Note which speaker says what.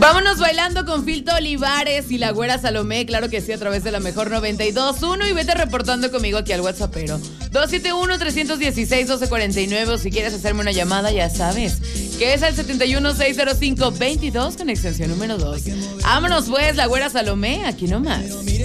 Speaker 1: Vámonos bailando con Filto Olivares y la güera Salomé, claro que sí, a través de la mejor 92.1 y vete reportando conmigo aquí al WhatsAppero 271-316-1249 o si quieres hacerme una llamada ya sabes que es el 71-605-22 con extensión número 2. Vámonos pues, la güera Salomé, aquí nomás.